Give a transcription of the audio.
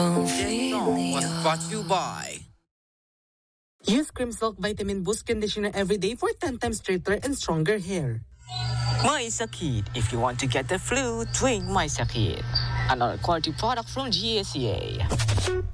This song was brought to you by Use Cream Silk Vitamin Boost Conditioner every day for 10 times straighter and stronger hair. My Sakit. If you want to get the flu, drink My Sakit. Another quality product from GSCA.